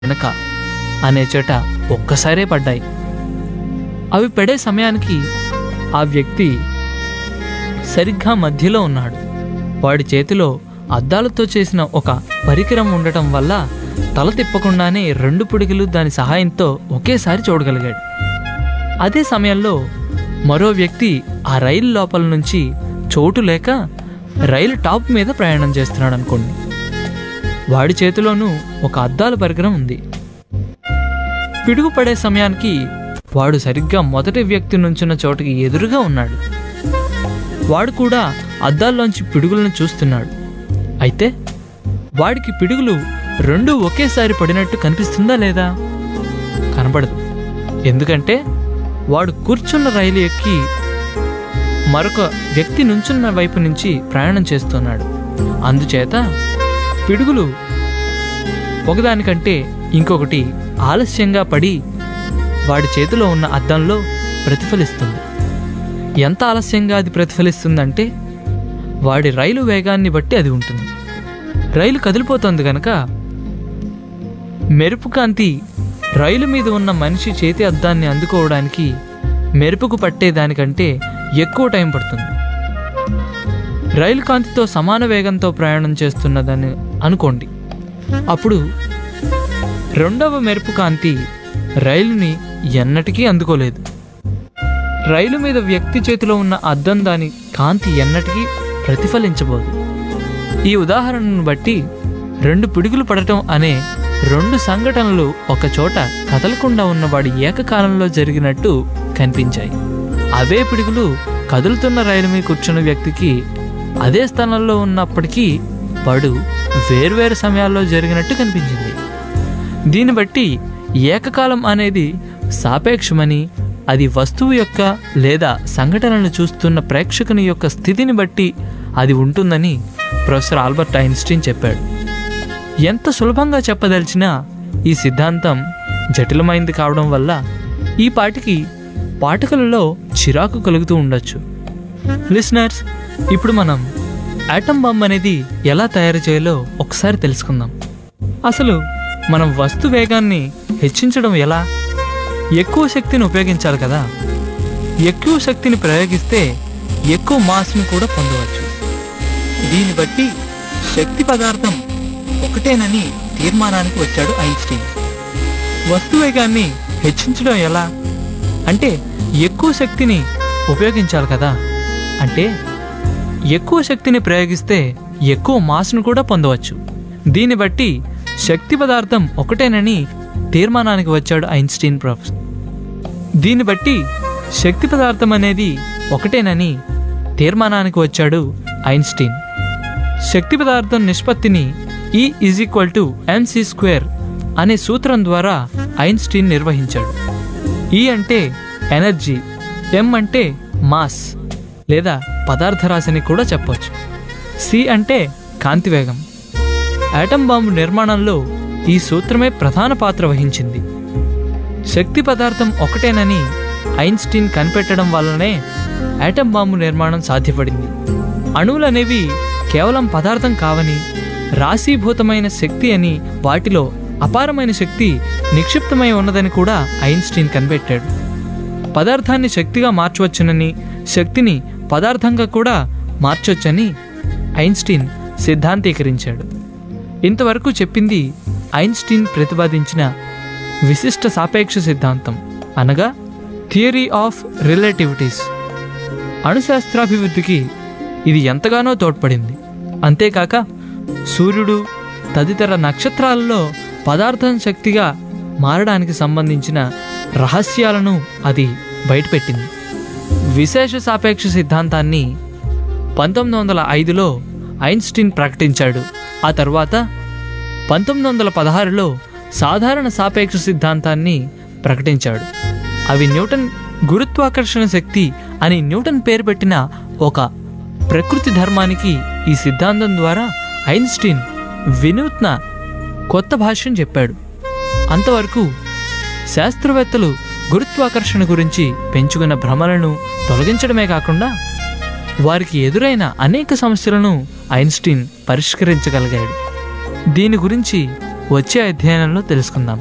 వెనక అనే చోట ఒక్కసారే పడ్డాయి. అవి పడే సమయానికి ఆ వ్యక్తి సరిగ్గా మధ్యలో ఉన్నాడు. వాడి చేతిలో అద్దాలతో చేసిన ఒక పరికరం ఉండటం వల్ల తల తిప్పకుండానే 2 పిడుగులు దాని సహాయంతో ఒకేసారి చూడగలిగాడు. అదే సమయంలో మరో వ్యక్తి ఆ రైలు లోపల నుంచి చోటు లేక రైలు టాప్ మీద ప్రయాణం చేస్తున్నాడు అనుకోండి. వాడి చేతిలోనూ ఒక అద్దాల పరికరం ఉంది. పిడుగు పడే సమయానికి వాడు సరిగ్గా మొదటి వ్యక్తి నుంచున్న చోటుకి ఎదురుగా ఉన్నాడు. వాడు కూడా అద్దాల్లోంచి పిడుగులను చూస్తున్నాడు. అయితే వాడికి పిడుగులు 2 ఒకేసారి పడినట్టు కనిపిస్తుందా లేదా? కనపడదు. ఎందుకంటే వాడు కూర్చున్న రైలు ఎక్కి మరొక వ్యక్తి నుంచున్న వైపు నుంచి ప్రయాణం చేస్తున్నాడు. అందుచేత పిడుగులు ఒకదానికంటే ఇంకొకటి ఆలస్యంగా పడి వాడి చేతిలో ఉన్న అద్దంలో ప్రతిఫలిస్తుంది. ఎంత ఆలస్యంగా అది ప్రతిఫలిస్తుందంటే వాడి రైలు వేగాన్ని బట్టి అది ఉంటుంది. రైలు కదిలిపోతుంది కనుక మెరుపు కాంతి రైలు మీద ఉన్న మనిషి చేతి అద్దాన్ని అందుకోవడానికి మెరుపుకు పట్టేదానికంటే ఎక్కువ టైం పడుతుంది. రైలు కాంతితో సమాన వేగంతో ప్రయాణం చేస్తున్నదని అనుకోండి. అప్పుడు రెండవ మెరుపు కాంతి రైలుని ఎన్నటికీ అందుకోలేదు. రైలు మీద వ్యక్తి చేతిలో ఉన్న అద్దం దాని కాంతి ఎన్నటికీ ప్రతిఫలించబోదు. ఈ ఉదాహరణను బట్టి 2 పిడుగులు పడటం అనే 2 సంఘటనలు ఒక చోట కదలకుండా ఉన్నవాడి ఏకకాలంలో జరిగినట్టు కనిపించాయి. అవే పిడుగులు కదులుతున్న రైలు మీద కూర్చున్న వ్యక్తికి అదే స్థానంలో ఉన్నప్పటికీ వాడు వేర్వేరు సమయాల్లో జరిగినట్టు కనిపించింది. దీన్ని బట్టి ఏకకాలం అనేది సాపేక్షమని, అది వస్తువు యొక్క లేదా సంఘటనను చూస్తున్న ప్రేక్షకుని యొక్క స్థితిని బట్టి అది ఉంటుందని ప్రొఫెసర్ ఆల్బర్ట్ ఐన్స్టీన్ చెప్పాడు. ఎంత సులభంగా చెప్పదలిచినా ఈ సిద్ధాంతం జటిలమైంది కావడం వల్ల ఈ పాటికి పాఠకులలో చిరాకు కలుగుతూ ఉండొచ్చు. లిసనర్స్, ఇప్పుడు మనం ఆటమ్ బాంబ్ అనేది ఎలా తయారు చేయాలో ఒకసారి తెలుసుకుందాం. అసలు మనం వస్తు వేగాన్ని హెచ్చించడం ఎలా? ఎక్కువ శక్తిని ఉపయోగించాలి కదా. ఎక్కువ శక్తిని ప్రయోగిస్తే ఎక్కువ మాస్ను కూడా పొందవచ్చు. దీన్ని బట్టి శక్తి పదార్థం ఒకటేనని తీర్మానానికి వచ్చాడు ఐన్స్టీన్. వస్తు వేగాన్ని హెచ్చించడం ఎలా అంటే ఎక్కువ శక్తిని ఉపయోగించాలి కదా. అంటే ఎక్కువ శక్తిని ప్రయోగిస్తే ఎక్కువ మాస్ను కూడా పొందవచ్చు. దీన్ని బట్టి శక్తి పదార్థం ఒకటేనని తీర్మానానికి వచ్చాడు ఐన్స్టీన్ ప్రొఫెసర్. దీన్ని బట్టి శక్తి పదార్థం అనేది ఒకటేనని తీర్మానానికి వచ్చాడు ఐన్స్టీన్. శక్తి పదార్థం నిష్పత్తిని E=mc² అనే సూత్రం ద్వారా ఐన్స్టీన్ నిర్వహించాడు. E అంటే ఎనర్జీ, m అంటే మాస్ లేదా పదార్థరాశిని కూడా చెప్పవచ్చు. C అంటే కాంతివేగం. ఆటమ్ బాంబు నిర్మాణంలో ఈ సూత్రమే ప్రధాన పాత్ర వహించింది. శక్తి పదార్థం ఒకటేనని ఐన్స్టీన్ కనిపెట్టడం వల్లనే ఆటమ్ బాంబు నిర్మాణం సాధ్యపడింది. అణువులనేవి కేవలం పదార్థం కావని, రాశీభూతమైన శక్తి అని, వాటిలో అపారమైన శక్తి నిక్షిప్తమై ఉన్నదని కూడా ఐన్స్టీన్ కనిపెట్టాడు. పదార్థాన్ని శక్తిగా మార్చవచ్చునని, శక్తిని పదార్థంగా కూడా మార్చొచ్చని ఐన్స్టీన్ సిద్ధాంతీకరించాడు. ఇంతవరకు చెప్పింది ఐన్స్టీన్ ప్రతిపాదించిన విశిష్ట సాపేక్ష సిద్ధాంతం, అనగా థియరీ ఆఫ్ రిలేటివిటీస్. అణుశాస్త్రాభివృద్ధికి ఇది ఎంతగానో తోడ్పడింది. అంతేకాక సూర్యుడు తదితర నక్షత్రాలలో పదార్థం శక్తిగా మారడానికి సంబంధించిన రహస్యాలను అది బయటపెట్టింది. విశేష సాపేక్ష సిద్ధాంతాన్ని 1905లో ఐన్స్టీన్ ప్రకటించాడు. ఆ తర్వాత 1916లో సాధారణ సాపేక్ష సిద్ధాంతాన్ని ప్రకటించాడు. అవి న్యూటన్ గురుత్వాకర్షణ శక్తి అని న్యూటన్ పేరు పెట్టిన ఒక ప్రకృతి ధర్మానికి ఈ సిద్ధాంతం ద్వారా ఐన్స్టీన్ వినూత్న కొత్త భాష్యం చెప్పాడు. అంతవరకు శాస్త్రవేత్తలు గురుత్వాకర్షణ గురించి పెంచుకున్న భ్రమలను తొలగించడమే కాకుండా వారికి ఎదురైన అనేక సమస్యలను ఐన్స్టీన్ పరిష్కరించగలిగాడు. దీని గురించి వచ్చే అధ్యయనంలో తెలుసుకుందాం.